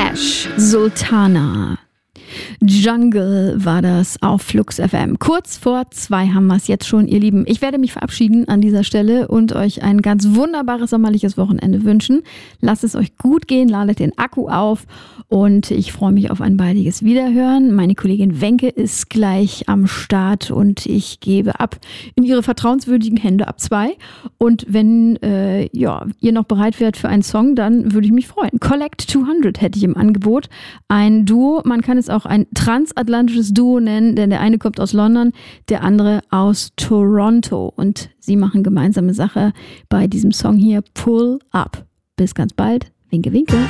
Ash, Sultana. Jungle war das auf Flux FM. Kurz vor 2 haben wir es jetzt schon, ihr Lieben. Ich werde mich verabschieden an dieser Stelle und euch ein ganz wunderbares sommerliches Wochenende wünschen. Lasst es euch gut gehen, ladet den Akku auf und ich freue mich auf ein baldiges Wiederhören. Meine Kollegin Wenke ist gleich am Start und ich gebe ab in ihre vertrauenswürdigen Hände ab 2. Und wenn ihr noch bereit wärt für einen Song, dann würde ich mich freuen. Collect 200 hätte ich im Angebot. Ein Duo, man kann es auch ein transatlantisches Duo nennen, denn der eine kommt aus London, der andere aus Toronto und sie machen gemeinsame Sache bei diesem Song hier, Pull Up. Bis ganz bald. Winke, winke.